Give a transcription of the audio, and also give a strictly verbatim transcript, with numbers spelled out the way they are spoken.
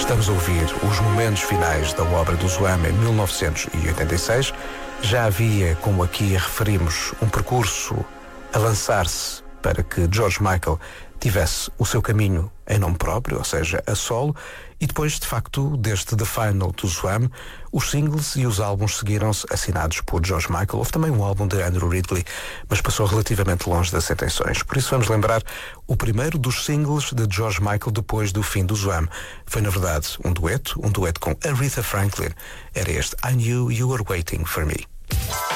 Estamos a ouvir os momentos finais da obra do Zoam em mil novecentos e oitenta e seis. Já havia, como aqui referimos, um percurso a lançar-se para que George Michael tivesse o seu caminho em nome próprio, ou seja, a solo, e depois, de facto, desde The Final do Zoam, os singles e os álbuns seguiram-se assinados por George Michael. Houve também um álbum de Andrew Ridgeley, mas passou relativamente longe das intenções. Por isso vamos lembrar o primeiro dos singles de George Michael depois do fim do Zoam. Foi, na verdade, um dueto, um dueto com Aretha Franklin. Era este I Knew You Were Waiting For Me.